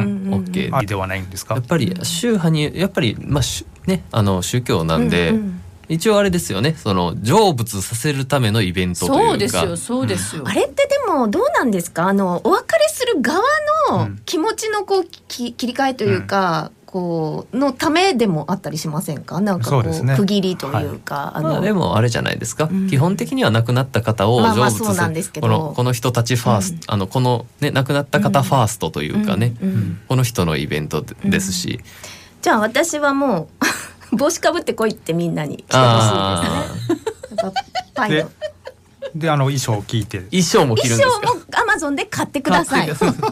OK ではないんですか？ やっぱり宗派にやっぱりね、宗教なんで、一応あれですよね、その成仏させるためのイベントというか。 そうですよそうですよ、 あれってでもどうなんですか、お別れする側の気持ちのこう切り替えというか、こうのためでもあったりしませんか？なんかこう区切りというか、 でもあれじゃないですか、基本的には亡くなった方を成仏そうなんですけど、 この人たちファースト、このね亡くなった方ファーストというかね、この人のイベントですし、 じゃあ私はもう帽子かぶってこいってみんなにしてほしいですね。やっぱパイので衣装を聞いて、 衣装も着るんですか？ 衣装もアマゾンで買ってください。それが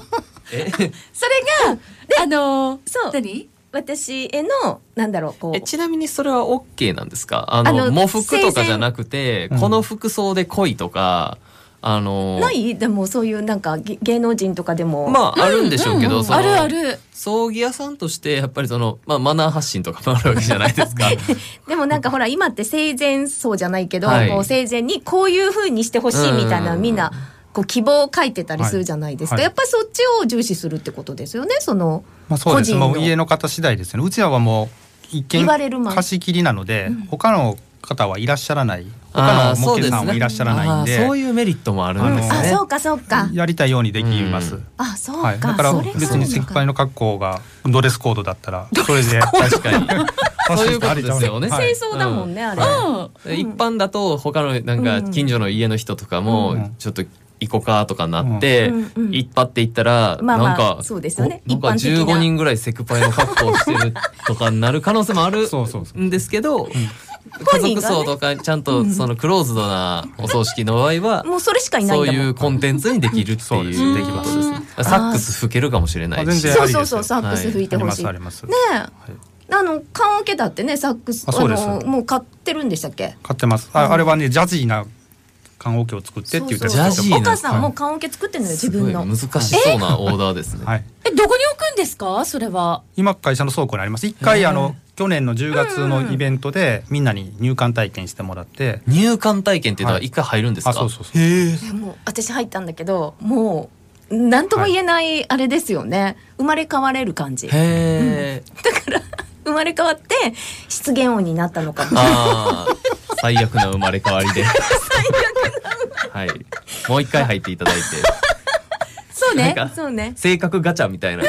そう何？ 私へのなんだろうこうちなみにそれは OK なんですか？喪服とかじゃなくて、この服装で来いとかないでもそういうなんか芸能人とかでもあるんでしょうけど、 あるある葬儀屋さんとしてやっぱりマナー発信とかもあるわけじゃないですか。 でもなんかほら今って生前葬じゃないけど、こう生前にこういう風にしてほしいみたいなみんなこう希望を書いてたりするじゃないですか、やっぱりそっちを重視するってことですよね。そのそうです。もう家の方次第ですよね。うちらはもう一見貸し切りなので、他の方はいらっしゃらない、他の模型さんはいらっしゃらないんで、 そういうメリットもあるんですね。 そうかそうか、 やりたいようにできます。 そうか、 だから別に先輩の格好がドレスコードだったらそれで確かにそういうことですよね。 清掃だもんね、あれ。 一般だと他のなんか近所の家の人とかもちょっと行こうかとかなって行っ張って行ったら、なんかそうですよね、 なんか15人ぐらいセクパイの格好をしてるとかになる可能性もあるんですけど、家族葬とかちゃんとそのクローズドなお葬式の場合はもうそれしかいないんだもん。 そういうコンテンツにできるっていうことですね。サックス吹けるかもしれないし、 そうサックス吹いてほしいね。棺桶だってね、サックスもう買ってるんでしたっけ？ 買ってます。あれはねジャジーな棺桶を作ってって言って、 岡さんも棺桶作ってるのよ、自分の。 難しそうなオーダーですね。 どこに置くんですか？それは今会社の倉庫にあります。一回去年の10月のイベントでみんなに入棺体験してもらって。 入棺体験っていうのは一回入るんですか？ そうもう私入ったんだけど、もう何とも言えないあれですよね。生まれ変われる感じ。だから生まれ変わって失言王になったのかも。 最悪な生まれ変わりではい、もう一回入っていただいてそうね性格ガチャみたいなね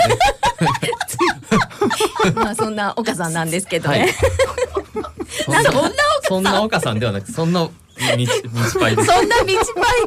そんな岡さんなんですけどね、 そんな岡さんではなく、そんな道パイです。 そんな道パイ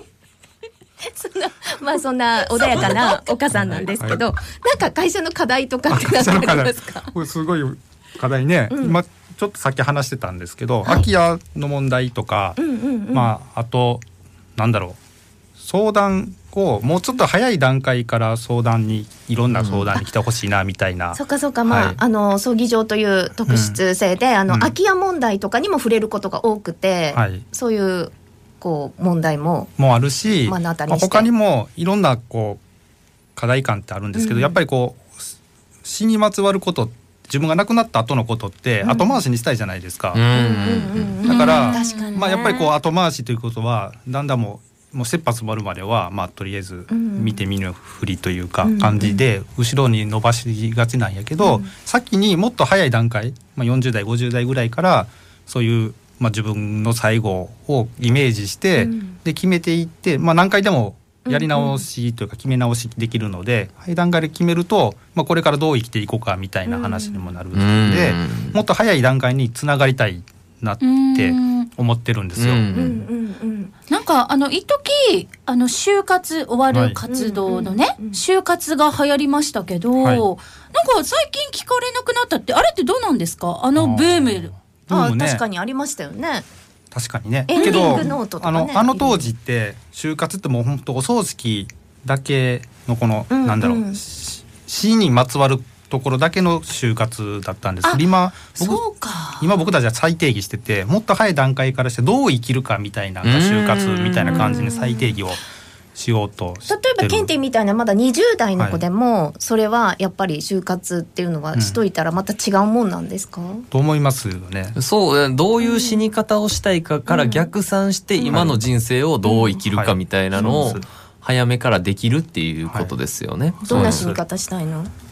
そんな穏やかな岡さんなんですけど、なんか会社の課題とかって何かありますか？ これすごい課題ね、今ちょっとさっき話してたんですけど、空き家の問題とか、あとなんだろう、相談をもうちょっと早い段階からいろんな相談に来てほしいなみたいな。 そうか葬儀場という特質性で、空き家問題とかにも触れることが多くて、そういうこう問題もあるし、他にもいろんなこう課題感ってあるんですけど、やっぱりこう死にまつわることって、自分が亡くなった後のことって後回しにしたいじゃないですか。だからやっぱりこう後回しということはだんだんもう切羽詰まるまではとりあえず見て見ぬふりというか感じで後ろに伸ばしがちなんやけど、先にもっと早い段階、40代50代ぐらいからそういう自分の最後をイメージしてで決めていって、何回でもやり直しというか決め直しできるので、早段階で決めると、これからどう生きていこうかみたいな話にもなるので、もっと早い段階につながりたいなって思ってるんですよ。 なんか一時就活終わる活動のね、就活が流行りましたけど、なんか最近聞かれなくなったって、あれってどうなんですか？ブーム。 確かにありましたよね。 確かにね。 エンディングノートとかね。 当時って就活ってもう本当お葬式だけのこの、なんだろう、死にまつわるところだけの就活だったんですけど、今僕たちは再定義してて、もっと早い段階からしてどう生きるかみたいな就活みたいな感じで再定義をしようとしてる。 例えばケンティみたいなまだ20代の子でも、それはやっぱり就活っていうのはしといたらまた違うもんなんですか？ と思いますよね。 そうどういう死に方をしたいかから逆算して今の人生をどう生きるかみたいなのを早めからできるっていうことですよね。 どんな死に方したいの？